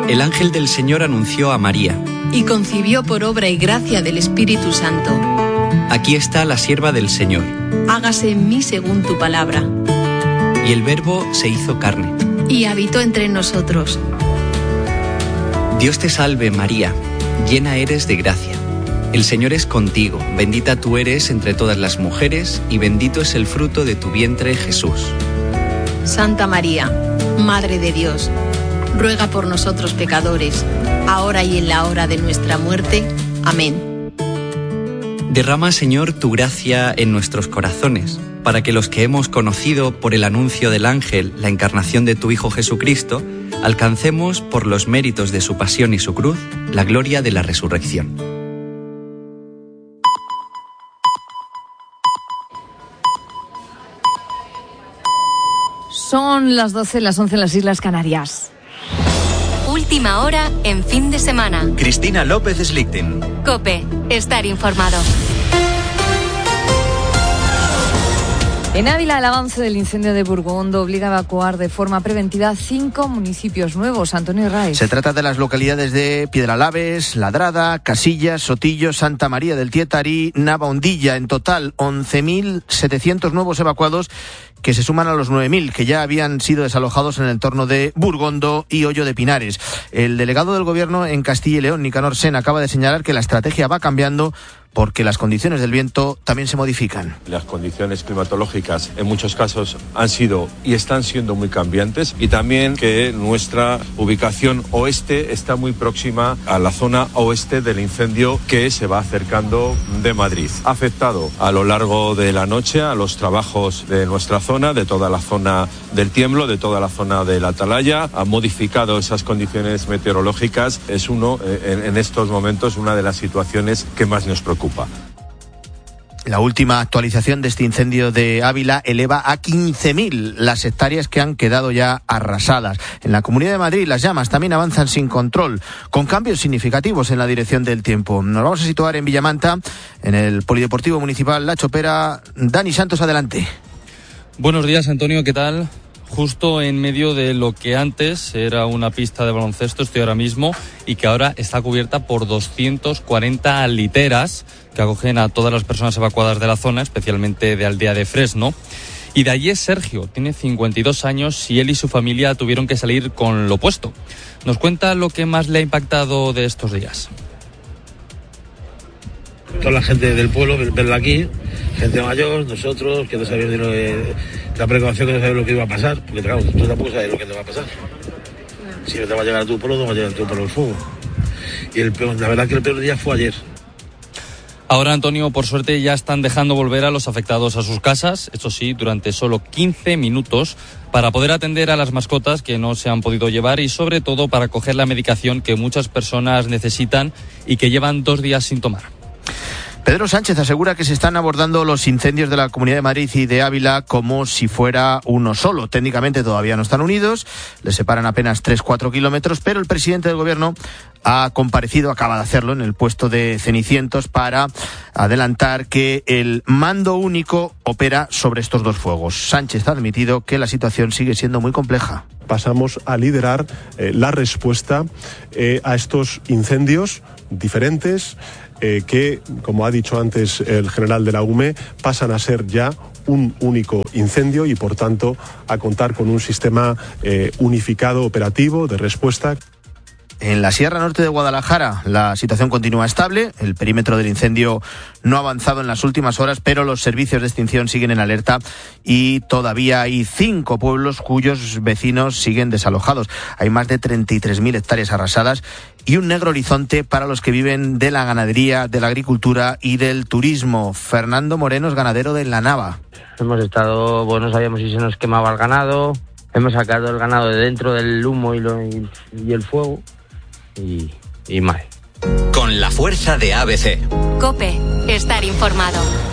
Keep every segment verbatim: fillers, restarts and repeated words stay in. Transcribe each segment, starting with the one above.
El ángel del Señor anunció a María. Y concibió por obra y gracia del Espíritu Santo. Aquí está la sierva del Señor. Hágase en mí según tu palabra. Y el Verbo se hizo carne. Y habitó entre nosotros. Dios te salve, María, llena eres de gracia. El Señor es contigo, bendita tú eres entre todas las mujeres, y bendito es el fruto de tu vientre, Jesús. Santa María, Madre de Dios, ruega por nosotros pecadores, ahora y en la hora de nuestra muerte. Amén. Derrama, Señor, tu gracia en nuestros corazones, para que los que hemos conocido por el anuncio del ángel la encarnación de tu Hijo Jesucristo, alcancemos, por los méritos de su pasión y su cruz, la gloria de la resurrección. Son las doce, las once en las Islas Canarias. Última hora en fin de semana. Cristina López Slichting. COPE, estar informado. En Ávila, el avance del incendio de Burgondo obliga a evacuar de forma preventiva cinco municipios nuevos. Antonio Raez. Se trata de las localidades de Piedralaves, Ladrada, Casillas, Sotillo, Santa María del Tietarí, Navahondilla. En total, once mil setecientos nuevos evacuados, que se suman a los nueve mil que ya habían sido desalojados en el entorno de Burgondo y Hoyo de Pinares. El delegado del Gobierno en Castilla y León, Nicanor Sen, acaba de señalar que la estrategia va cambiando porque las condiciones del viento también se modifican. Las condiciones climatológicas en muchos casos han sido y están siendo muy cambiantes, y también que nuestra ubicación oeste está muy próxima a la zona oeste del incendio que se va acercando de Madrid. Ha afectado a lo largo de la noche a los trabajos de nuestra zona, de toda la zona del Tiemblo, de toda la zona de la Atalaya. Ha modificado esas condiciones meteorológicas. Es uno, en, en estos momentos, una de las situaciones que más nos preocupa. La última actualización de este incendio de Ávila eleva a quince mil las hectáreas que han quedado ya arrasadas. En la Comunidad de Madrid las llamas también avanzan sin control, con cambios significativos en la dirección del tiempo. Nos vamos a situar en Villamanta, en el Polideportivo Municipal La Chopera. Dani Santos, adelante. Buenos días, Antonio, ¿qué tal? Justo en medio de lo que antes era una pista de baloncesto, estoy ahora mismo, y que ahora está cubierta por doscientas cuarenta literas que acogen a todas las personas evacuadas de la zona, especialmente de Aldea de Fresno. Y de allí es Sergio, tiene cincuenta y dos años y él y su familia tuvieron que salir con lo puesto. Nos cuenta lo que más le ha impactado de estos días. Toda la gente del pueblo, verla aquí, gente mayor, nosotros, que no sabíamos de lo que, la precaución, que no sabíamos lo que iba a pasar, porque claro, tú tampoco sabes lo que te va a pasar. Si no te va a llegar a tu pueblo, no va a llegar a tu pueblo el fuego. Y el peor, la verdad que el peor día fue ayer. Ahora, Antonio, por suerte ya están dejando volver a los afectados a sus casas, eso sí, durante solo quince minutos, para poder atender a las mascotas que no se han podido llevar y sobre todo para coger la medicación que muchas personas necesitan y que llevan dos días sin tomar. Pedro Sánchez asegura que se están abordando los incendios de la Comunidad de Madrid y de Ávila como si fuera uno solo. Técnicamente todavía no están unidos, les separan apenas tres a cuatro kilómetros, pero el presidente del Gobierno ha comparecido, acaba de hacerlo, en el puesto de Cenicientos para adelantar que el mando único opera sobre estos dos fuegos. Sánchez ha admitido que la situación sigue siendo muy compleja. Pasamos a liderar eh, la respuesta eh, a estos incendios diferentes, Eh, que, como ha dicho antes el general de la U M E, pasan a ser ya un único incendio y, por tanto, a contar con un sistema eh, unificado operativo de respuesta. En la Sierra Norte de Guadalajara la situación continúa estable, el perímetro del incendio no ha avanzado en las últimas horas, pero los servicios de extinción siguen en alerta y todavía hay cinco pueblos cuyos vecinos siguen desalojados. Hay más de treinta y tres mil hectáreas arrasadas y un negro horizonte para los que viven de la ganadería, de la agricultura y del turismo. Fernando Moreno es ganadero de La Nava. Hemos estado, bueno, no sabíamos si se nos quemaba el ganado, hemos sacado el ganado de dentro del humo y, lo, y, y el fuego. Y, y mal. Con la fuerza de A B C. COPE, estar informado.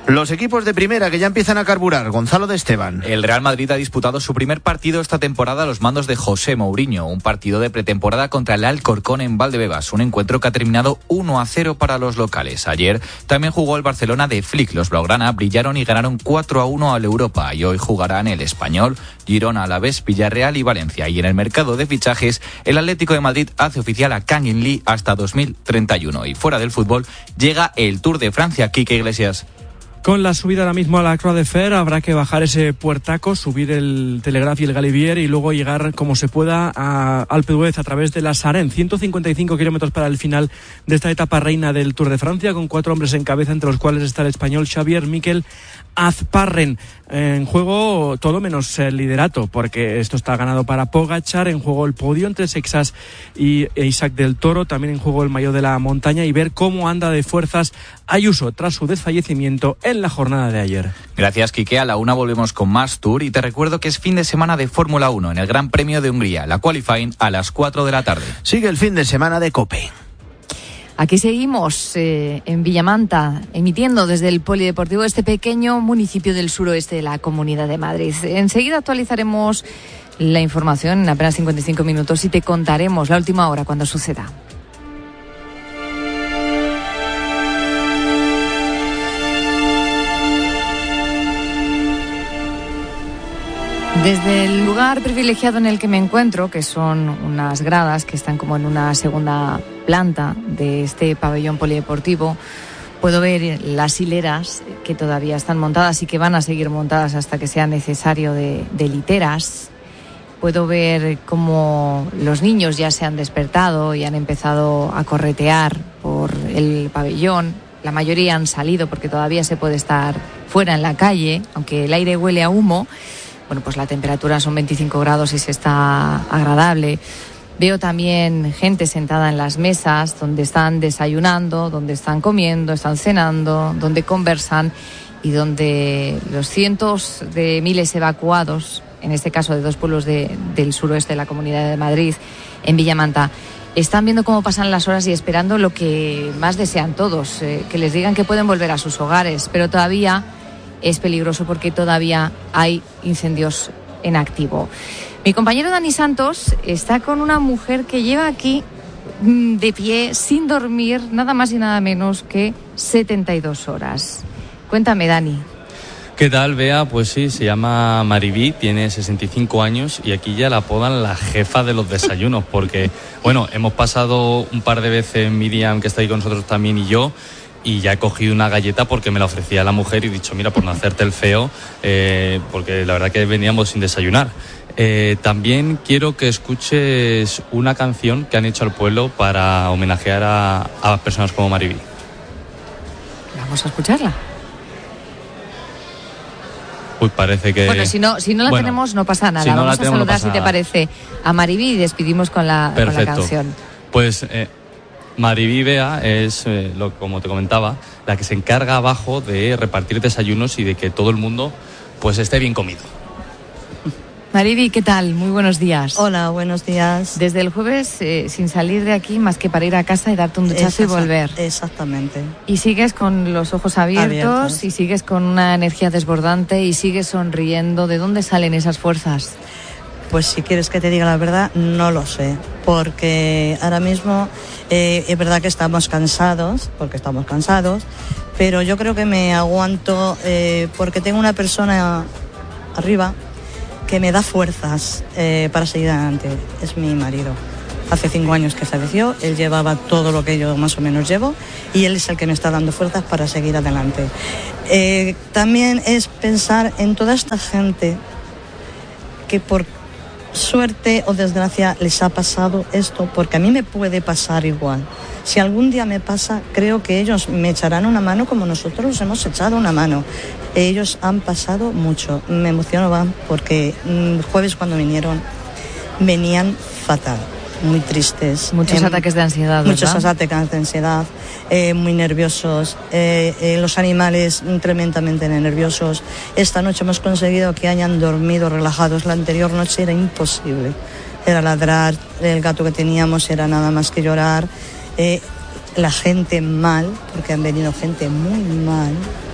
Los equipos de primera que ya empiezan a carburar. Gonzalo de Esteban. El Real Madrid ha disputado su primer partido esta temporada a los mandos de José Mourinho, un partido de pretemporada contra el Alcorcón en Valdebebas, un encuentro que ha terminado uno a cero para los locales. Ayer también jugó el Barcelona de Flick. Los blaugrana brillaron y ganaron cuatro a uno al Europa, y hoy jugarán el Español, Girona, Alavés, Villarreal y Valencia. Y en el mercado de fichajes, el Atlético de Madrid hace oficial a Kang In Lee hasta dos mil treinta y uno. Y fuera del fútbol llega el Tour de Francia. Quique Iglesias. Con la subida ahora mismo a la Croix de Fer habrá que bajar ese puertaco, subir el Telegraph y el Galibier y luego llegar como se pueda a Alpe d'Huez a través de la Sarenne. ciento cincuenta y cinco kilómetros para el final de esta etapa reina del Tour de Francia, con cuatro hombres en cabeza, entre los cuales está el español Xavier Miquel Azparren. En juego todo menos el liderato, porque esto está ganado para Pogačar. En juego el podio entre Sexas y Isaac del Toro. También en juego el maillot de la montaña, y ver cómo anda de fuerzas Ayuso tras su desfallecimiento en la jornada de ayer. Gracias, Quique. A la una volvemos con más Tour, y te recuerdo que es fin de semana de Fórmula uno en el Gran Premio de Hungría. La qualifying a las cuatro de la tarde. Sigue el fin de semana de COPE. Aquí seguimos eh, en Villamanta, emitiendo desde el Polideportivo de este pequeño municipio del suroeste de la Comunidad de Madrid. Enseguida actualizaremos la información en apenas cincuenta y cinco minutos y te contaremos la última hora cuando suceda. Desde el lugar privilegiado en el que me encuentro, que son unas gradas que están como en una segunda planta de este pabellón polideportivo, puedo ver las hileras que todavía están montadas y que van a seguir montadas hasta que sea necesario de, de literas. Puedo ver cómo los niños ya se han despertado y han empezado a corretear por el pabellón. La mayoría han salido porque todavía se puede estar fuera en la calle, aunque el aire huele a humo. Bueno, pues la temperatura son veinticinco grados y se está agradable. Veo también gente sentada en las mesas donde están desayunando, donde están comiendo, están cenando, donde conversan y donde los cientos de miles evacuados, en este caso de dos pueblos de, del suroeste de la Comunidad de Madrid, en Villamanta, están viendo cómo pasan las horas y esperando lo que más desean todos, eh, que les digan que pueden volver a sus hogares, pero todavía es peligroso porque todavía hay incendios en activo. Mi compañero Dani Santos está con una mujer que lleva aquí de pie, sin dormir, nada más y nada menos que setenta y dos horas. Cuéntame, Dani. ¿Qué tal, Bea? Pues sí, se llama Maribí, tiene sesenta y cinco años y aquí ya la apodan la jefa de los desayunos porque, bueno, hemos pasado un par de veces Miriam, que está ahí con nosotros también, y yo, y ya he cogido una galleta porque me la ofrecía la mujer y he dicho, mira, por no hacerte el feo, eh, porque la verdad que veníamos sin desayunar. Eh, también quiero que escuches una canción que han hecho al pueblo para homenajear a, a personas como Maribí. Vamos a escucharla. Uy, parece que... Bueno, si no, si no la bueno, tenemos, no pasa nada. Si no Vamos la tenemos, a saludar, no pasa si te nada. parece, a Maribí y despedimos con la, con la canción. Pues eh, Maribí, Bea, es, eh, lo, como te comentaba, la que se encarga abajo de repartir desayunos y de que todo el mundo pues esté bien comido. Maribí, ¿qué tal? Muy buenos días. Hola, buenos días. Desde el jueves, eh, sin salir de aquí más que para ir a casa y darte un duchazo y volver. Exactamente. Y sigues con los ojos abiertos, abiertos y sigues con una energía desbordante y sigues sonriendo. ¿De dónde salen esas fuerzas? Pues si quieres que te diga la verdad, no lo sé. Porque ahora mismo eh, es verdad que estamos cansados, porque estamos cansados, pero yo creo que me aguanto eh, porque tengo una persona arriba que me da fuerzas eh, para seguir adelante. Es mi marido. Hace cinco años que falleció, él llevaba todo lo que yo más o menos llevo y él es el que me está dando fuerzas para seguir adelante. Eh, también es pensar en toda esta gente que por suerte o desgracia les ha pasado esto, porque a mí me puede pasar igual. Si algún día me pasa, creo que ellos me echarán una mano como nosotros hemos echado una mano. Ellos han pasado mucho. Me emociono porque el jueves cuando vinieron, venían fatal, muy tristes. Muchos eh, ataques de ansiedad, ¿verdad? Muchos ataques de ansiedad, eh, muy nerviosos, eh, eh, los animales tremendamente nerviosos. Esta noche hemos conseguido que hayan dormido relajados. La anterior noche era imposible. Era ladrar, el gato que teníamos era nada más que llorar. Eh, la gente mal, porque han venido gente muy mal.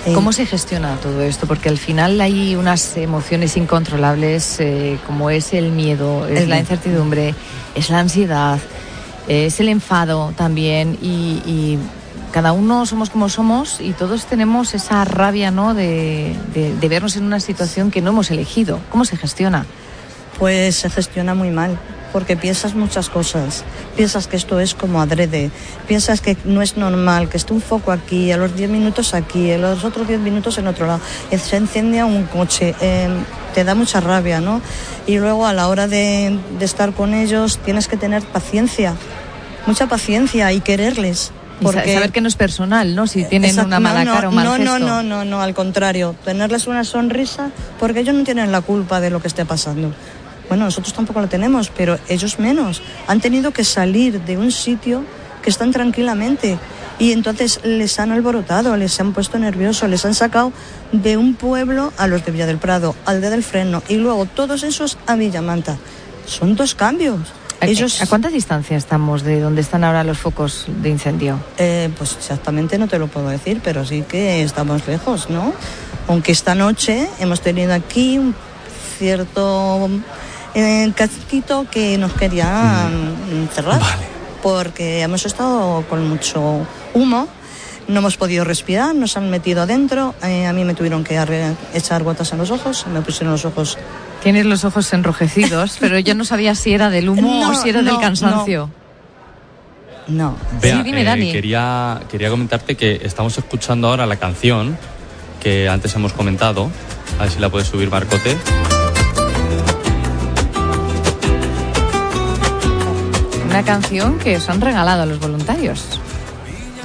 ¿Cómo se gestiona todo esto? Porque al final hay unas emociones incontrolables, eh, como es el miedo, es el la incertidumbre, es la ansiedad, es el enfado también, y, y cada uno somos como somos y todos tenemos esa rabia, ¿no?, de, de, de vernos en una situación que no hemos elegido. ¿Cómo se gestiona? Pues se gestiona muy mal, porque piensas muchas cosas. Piensas que esto es como adrede, piensas que no es normal, que esté un foco aquí, a los diez minutos aquí, a los otros diez minutos en otro lado, se enciende un coche, eh, te da mucha rabia, ¿no? Y luego a la hora de, de estar con ellos tienes que tener paciencia, mucha paciencia y quererles. Porque... Y saber que no es personal, ¿no? Si tienen Exacto, una mala no, cara o mal no, gesto. No, no, no, no, al contrario, tenerles una sonrisa, porque ellos no tienen la culpa de lo que esté pasando. Bueno, nosotros tampoco la tenemos, pero ellos menos. Han tenido que salir de un sitio que están tranquilamente y entonces les han alborotado, les han puesto nerviosos, les han sacado de un pueblo a los de Villa del Prado, al de Del Freno, y luego todos esos a Villamanta. Son dos cambios. ¿A, Ellos... ¿A cuánta distancia estamos de donde están ahora los focos de incendio? Eh, pues exactamente no te lo puedo decir, pero sí que estamos lejos, ¿no? Aunque esta noche hemos tenido aquí un cierto eh, casquito que nos querían mm. cerrar. Vale. Porque hemos estado con mucho humo, no hemos podido respirar, nos han metido adentro, eh, a mí me tuvieron que arre- echar gotas en los ojos, me pusieron los ojos... Tienes los ojos enrojecidos, pero yo no sabía si era del humo no, o si era no, del cansancio. No. no. Bea, sí, dime, eh, Dani. Quería, quería comentarte que estamos escuchando ahora la canción que antes hemos comentado. A ver si la puedes subir, Marcote. Una canción que os han regalado a los voluntarios.